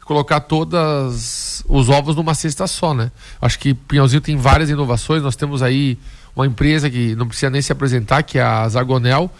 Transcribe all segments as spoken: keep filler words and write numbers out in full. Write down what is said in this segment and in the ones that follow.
colocar todas os ovos numa cesta só, né? Acho que Pinhalzinho tem várias inovações. Nós temos aí uma empresa que não precisa nem se apresentar, que é a Zagonel,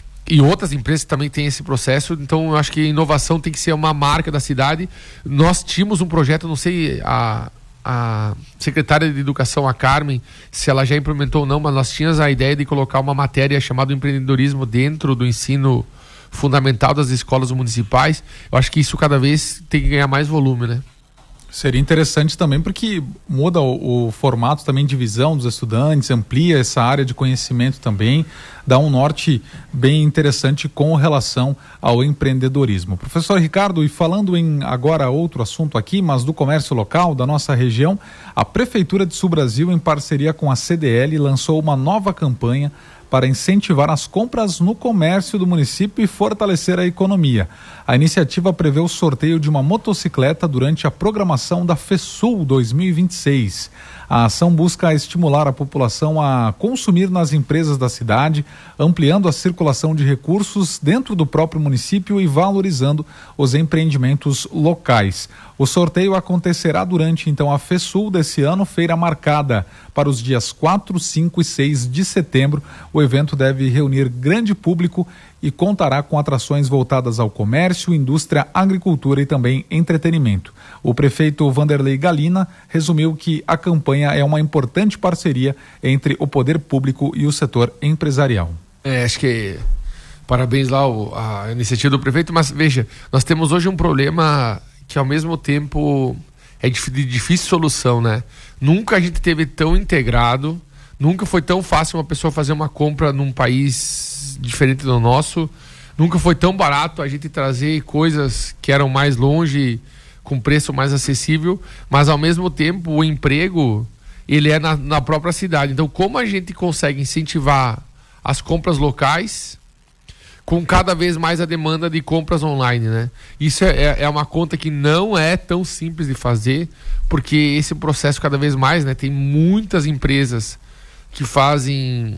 e outras empresas que também têm esse processo. Então eu acho que inovação tem que ser uma marca da cidade. Nós tínhamos um projeto, não sei a, a secretária de Educação, a Carmen, se ela já implementou ou não, mas nós tínhamos a ideia de colocar uma matéria chamada empreendedorismo dentro do ensino fundamental das escolas municipais. Eu acho que isso cada vez tem que ganhar mais volume, né? Seria interessante também porque muda o, o formato também de visão dos estudantes, amplia essa área de conhecimento também, dá um norte bem interessante com relação ao empreendedorismo. Professor Ricardo, e falando em agora outro assunto aqui, mas do comércio local da nossa região, a Prefeitura de Sul Brasil, em parceria com a C D L, lançou uma nova campanha para incentivar as compras no comércio do município e fortalecer a economia. A iniciativa prevê o sorteio de uma motocicleta durante a programação da FESUL dois mil e vinte e seis. A ação busca estimular a população a consumir nas empresas da cidade, ampliando a circulação de recursos dentro do próprio município e valorizando os empreendimentos locais. O sorteio acontecerá durante, então, a FESUL desse ano, feira marcada para os dias quatro, cinco e seis de setembro. O evento deve reunir grande público e contará com atrações voltadas ao comércio, indústria, agricultura e também entretenimento. O prefeito Vanderlei Galina resumiu que a campanha é uma importante parceria entre o poder público e o setor empresarial. É, acho que parabéns lá o, a iniciativa do prefeito, mas veja, nós temos hoje um problema que ao mesmo tempo é de, de difícil solução, né? Nunca a gente teve tão integrado, nunca foi tão fácil uma pessoa fazer uma compra num país diferente do nosso, nunca foi tão barato a gente trazer coisas que eram mais longe, com preço mais acessível, mas ao mesmo tempo o emprego, ele é na, na própria cidade. Então, como a gente consegue incentivar as compras locais com cada vez mais a demanda de compras online, né? Isso é, é uma conta que não é tão simples de fazer, porque esse processo cada vez mais, né? Tem muitas empresas que fazem...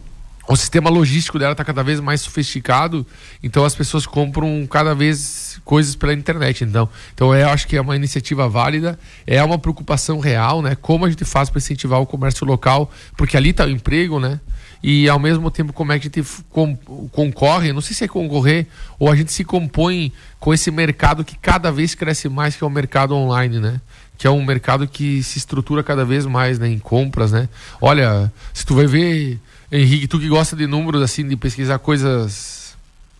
O sistema logístico dela está cada vez mais sofisticado, então as pessoas compram cada vez coisas pela internet. Então, então eu acho que é uma iniciativa válida, é uma preocupação real, né? Como a gente faz para incentivar o comércio local, porque ali está o emprego, né? E ao mesmo tempo como é que a gente com, concorre, não sei se é concorrer, ou a gente se compõe com esse mercado que cada vez cresce mais, que é o mercado online, né? Que é um mercado que se estrutura cada vez mais, né? Em compras, né? Olha, se tu vai ver... Henrique, tu que gosta de números, assim, de pesquisar coisas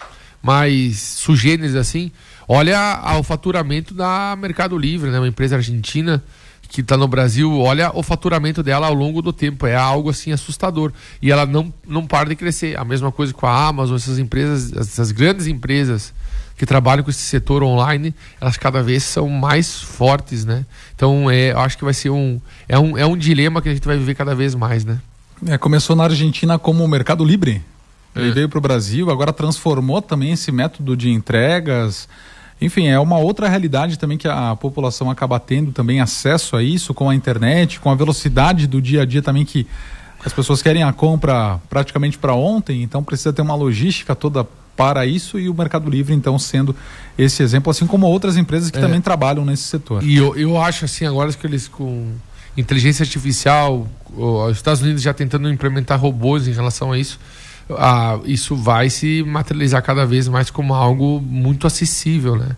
mais sugêneres, assim, olha o faturamento da Mercado Livre, né? Uma empresa argentina que está no Brasil, olha o faturamento dela ao longo do tempo, é algo, assim, assustador. E ela não, não para de crescer. A mesma coisa com a Amazon, essas empresas, essas grandes empresas que trabalham com esse setor online, elas cada vez são mais fortes, né? Então, é, eu acho que vai ser um é, um... é um dilema que a gente vai viver cada vez mais, né? É, começou na Argentina como Mercado Livre. Ele é. veio para o Brasil, agora transformou também esse método de entregas. Enfim, é uma outra realidade também que a população acaba tendo também acesso a isso com a internet, com a velocidade do dia a dia também, que as pessoas querem a compra praticamente para ontem, então precisa ter uma logística toda para isso, e o Mercado Livre então sendo esse exemplo, assim como outras empresas que é. também trabalham nesse setor. E eu, eu acho assim agora que eles com inteligência artificial, os Estados Unidos já tentando implementar robôs em relação a isso, ah, isso vai se materializar cada vez mais como algo muito acessível, né?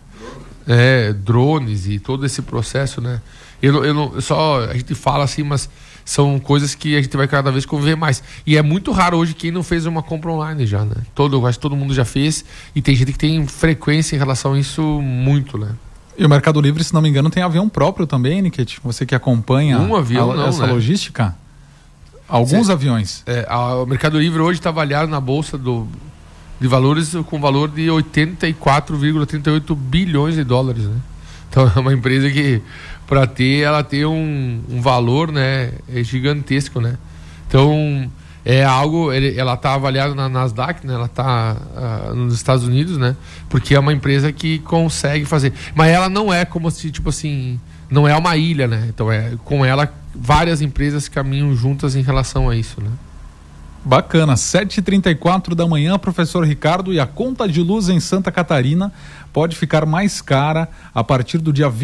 É, drones e todo esse processo, né? Eu, eu não, só a gente fala assim, mas são coisas que a gente vai cada vez conviver mais. E é muito raro hoje quem não fez uma compra online já, né? Todo, acho que todo mundo já fez, e tem gente que tem frequência em relação a isso muito, né? E o Mercado Livre, se não me engano, tem avião próprio também, Niket? Você que acompanha um avião, a, não, essa né? logística? Alguns Sim. aviões. É, a, o Mercado Livre hoje está avaliado na Bolsa do, de Valores com valor de oitenta e quatro vírgula trinta e oito bilhões de dólares, né? Então é uma empresa que, para ter, ela tem um, um valor, né, é gigantesco, né? Então... É algo, ele, ela está avaliada na Nasdaq, né? Ela está uh, nos Estados Unidos, né? Porque é uma empresa que consegue fazer. Mas ela não é como se, tipo assim, não é uma ilha, né? Então, é, com ela, várias empresas caminham juntas em relação a isso, né? Bacana. sete e trinta e quatro da manhã, professor Ricardo, e a conta de luz em Santa Catarina pode ficar mais cara a partir do dia